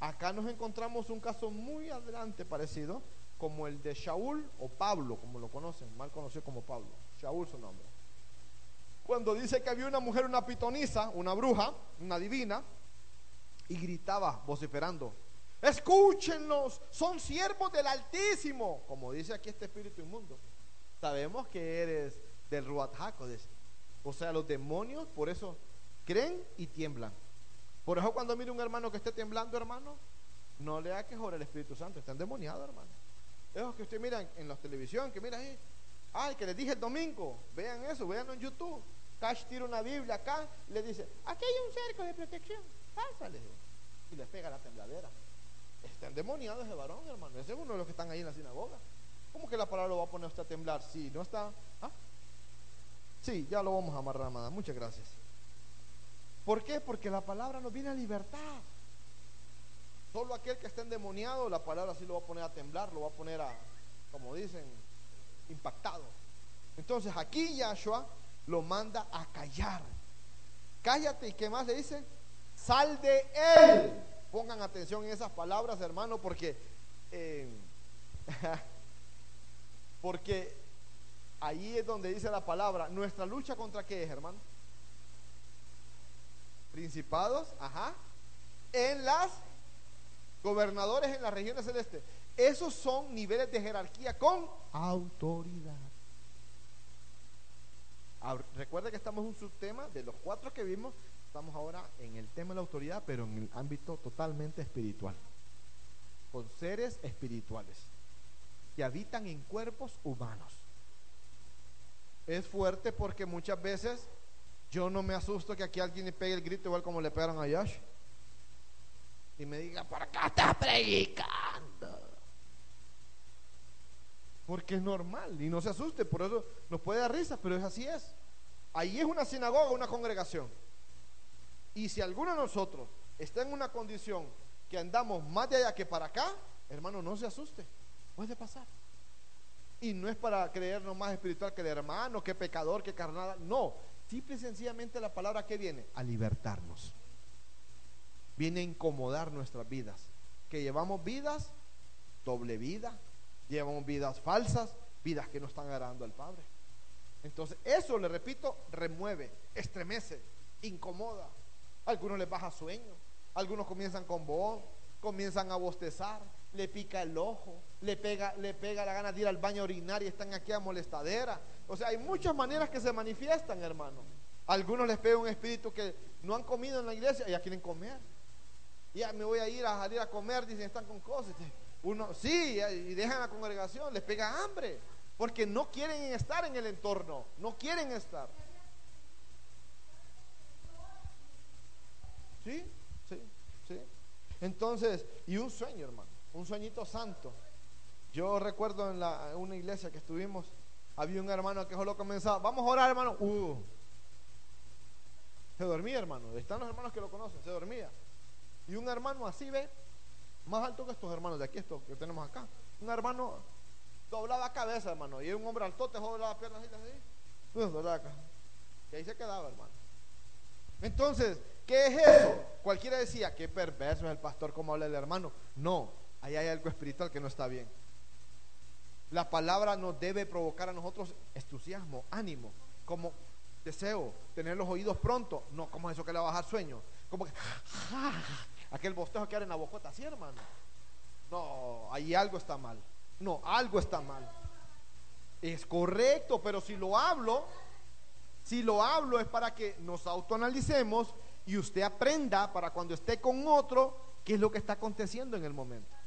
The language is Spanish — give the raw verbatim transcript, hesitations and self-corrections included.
Acá nos encontramos un caso muy adelante parecido, como el de Shaul o Pablo, como lo conocen, mal conocido como Pablo. Shaul su nombre. Cuando dice que había una mujer, una pitonisa, una bruja, una divina, y gritaba vociferando: escúchenlos, son siervos del Altísimo. Como dice aquí este espíritu inmundo, sabemos que eres del Ruach HaKodesh, o sea, los demonios por eso creen y tiemblan. Por eso cuando mire un hermano que esté temblando, hermano, no le haga quejar al Espíritu Santo, está endemoniado, hermano. Esos que usted mira en la televisión, que mira ahí, ay, que les dije el domingo, vean eso, veanlo en YouTube. Cash tira una Biblia acá, le dice: aquí hay un cerco de protección, pásale, y le pega la tembladera. Está endemoniado ese varón, hermano. Ese es uno de los que están ahí en la sinagoga. ¿Cómo que la palabra lo va a poner usted a temblar? Si no está, ¿ah? Sí, ya lo vamos a amarrar, amada, muchas gracias. ¿Por qué? Porque la palabra nos viene a libertad. Solo aquel que está endemoniado, la palabra sí lo va a poner a temblar, lo va a poner a, como dicen, impactado. Entonces aquí Yahshua lo manda a callar. Cállate, ¿y qué más le dice? Sal de él. Pongan atención en esas palabras, hermano, porque eh, porque ahí es donde dice la palabra. Nuestra lucha contra qué es, hermano. Principados, ajá, en las gobernadores en las regiones celestes. Esos son niveles de jerarquía con autoridad. Ahora, recuerda que estamos en un subtema de los cuatro que vimos. Estamos ahora en el tema de la autoridad, pero en el ámbito totalmente espiritual, con seres espirituales que habitan en cuerpos humanos. Es fuerte porque muchas veces yo no me asusto que aquí alguien le pegue el grito igual como le pegaron a Yash y me diga: ¿por qué estás predicando? Porque es normal y no se asuste. Por eso nos puede dar risa, pero es así es. Ahí es una sinagoga, una congregación. Y si alguno de nosotros está en una condición que andamos más de allá que para acá, hermano, no se asuste, puede pasar. Y no es para creernos más espiritual que el hermano, que pecador, que carnada. No, simple y sencillamente la palabra que viene a libertarnos, viene a incomodar nuestras vidas, que llevamos vidas, doble vida, llevamos vidas falsas, vidas que no están agradando al Padre. Entonces eso, le repito, remueve, estremece, incomoda. A algunos les baja sueño, algunos comienzan con voz, comienzan a bostezar, le pica el ojo, le pega, le pega la gana de ir al baño a orinar y están aquí a molestadera. O sea, hay muchas maneras que se manifiestan, hermano. A algunos les pega un espíritu que no han comido en la iglesia y ya quieren comer. Ya me voy a ir a salir a comer, dicen, están con cosas. Uno, sí, y dejan la congregación, les pega hambre, porque no quieren estar en el entorno, no quieren estar. Sí, sí, sí. Entonces, y un sueño, hermano, un sueñito santo. Yo recuerdo en, la, en una iglesia que estuvimos, había un hermano que solo comenzaba: vamos a orar, hermano. Uh, se dormía, hermano. Están los hermanos que lo conocen, se dormía. Y un hermano así, ve, más alto que estos hermanos de aquí, estos que tenemos acá. Un hermano doblaba cabeza, hermano, y un hombre altote doblaba piernas así, así. Uh, doblaba acá. Y ahí se quedaba, hermano. Entonces, ¿qué es eso? Cualquiera decía: qué perverso es el pastor, como habla el hermano. No, ahí hay algo espiritual que no está bien. La palabra nos debe provocar a nosotros entusiasmo, ánimo, como deseo, tener los oídos pronto. No, como eso que le va a bajar sueño, como que aquel bostezo que hay en la bocota, así, hermano. No, ahí algo está mal. No, algo está mal. Es correcto, pero si lo hablo, si lo hablo es para que nos autoanalicemos y usted aprenda para cuando esté con otro qué es lo que está aconteciendo en el momento.